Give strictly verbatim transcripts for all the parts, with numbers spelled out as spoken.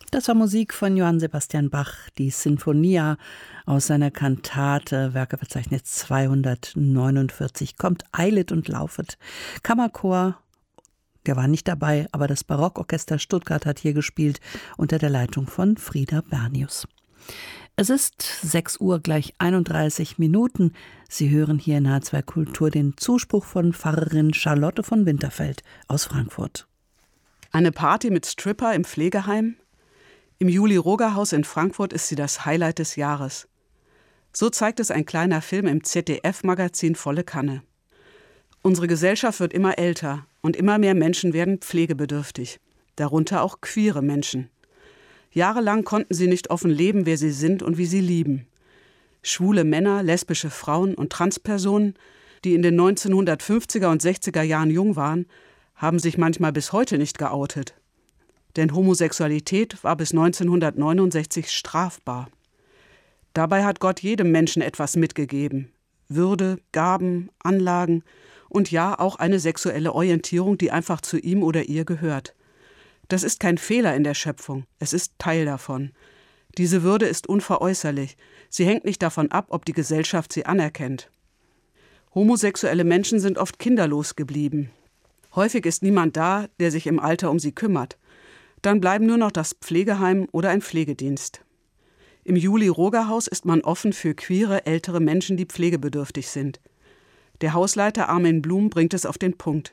Das war Musik von Johann Sebastian Bach, die Sinfonia aus seiner Kantate, Werkeverzeichnis zweihundertneunundvierzig, kommt eilet und laufet. Kammerchor, der war nicht dabei, aber das Barockorchester Stuttgart hat hier gespielt unter der Leitung von Frieda Bernius. Es ist sechs Uhr gleich einunddreißig Minuten. Sie hören hier in H zwei Kultur den Zuspruch von Pfarrerin Charlotte von Winterfeld aus Frankfurt. Eine Party mit Stripper im Pflegeheim? Im Juli-Roger-Haus in Frankfurt ist sie das Highlight des Jahres. So zeigt es ein kleiner Film im Z D F-Magazin Volle Kanne. Unsere Gesellschaft wird immer älter und immer mehr Menschen werden pflegebedürftig, darunter auch queere Menschen. Jahrelang konnten sie nicht offen leben, wer sie sind und wie sie lieben. Schwule Männer, lesbische Frauen und Transpersonen, die in den neunzehnhundertfünfziger und sechziger Jahren jung waren, haben sich manchmal bis heute nicht geoutet. Denn Homosexualität war bis neunzehnhundertneunundsechzig strafbar. Dabei hat Gott jedem Menschen etwas mitgegeben. Würde, Gaben, Anlagen und ja auch eine sexuelle Orientierung, die einfach zu ihm oder ihr gehört. Das ist kein Fehler in der Schöpfung, es ist Teil davon. Diese Würde ist unveräußerlich, sie hängt nicht davon ab, ob die Gesellschaft sie anerkennt. Homosexuelle Menschen sind oft kinderlos geblieben. Häufig ist niemand da, der sich im Alter um sie kümmert. Dann bleiben nur noch das Pflegeheim oder ein Pflegedienst. Im Juli-Roger-Haus ist man offen für queere, ältere Menschen, die pflegebedürftig sind. Der Hausleiter Armin Blum bringt es auf den Punkt.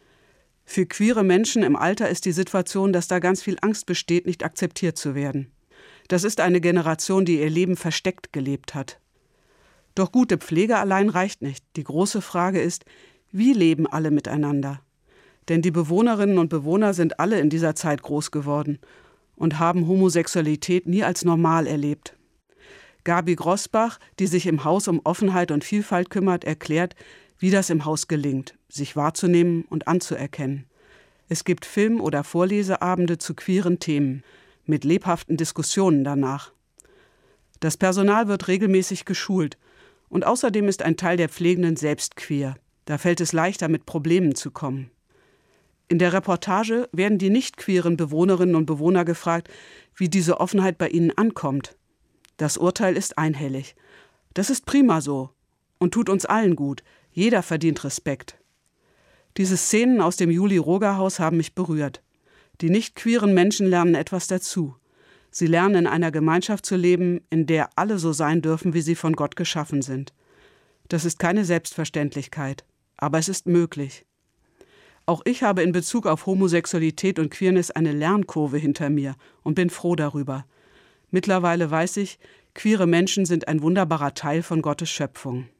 Für queere Menschen im Alter ist die Situation, dass da ganz viel Angst besteht, nicht akzeptiert zu werden. Das ist eine Generation, die ihr Leben versteckt gelebt hat. Doch gute Pflege allein reicht nicht. Die große Frage ist, wie leben alle miteinander? Denn die Bewohnerinnen und Bewohner sind alle in dieser Zeit groß geworden und haben Homosexualität nie als normal erlebt. Gabi Grossbach, die sich im Haus um Offenheit und Vielfalt kümmert, erklärt, wie das im Haus gelingt, sich wahrzunehmen und anzuerkennen. Es gibt Film- oder Vorleseabende zu queeren Themen, mit lebhaften Diskussionen danach. Das Personal wird regelmäßig geschult und außerdem ist ein Teil der Pflegenden selbst queer. Da fällt es leichter, mit Problemen zu kommen. In der Reportage werden die nicht queeren Bewohnerinnen und Bewohner gefragt, wie diese Offenheit bei ihnen ankommt. Das Urteil ist einhellig. Das ist prima so und tut uns allen gut. Jeder verdient Respekt. Diese Szenen aus dem Juli-Roger-Haus haben mich berührt. Die nicht queeren Menschen lernen etwas dazu. Sie lernen, in einer Gemeinschaft zu leben, in der alle so sein dürfen, wie sie von Gott geschaffen sind. Das ist keine Selbstverständlichkeit, aber es ist möglich. Auch ich habe in Bezug auf Homosexualität und Queerness eine Lernkurve hinter mir und bin froh darüber. Mittlerweile weiß ich, queere Menschen sind ein wunderbarer Teil von Gottes Schöpfung.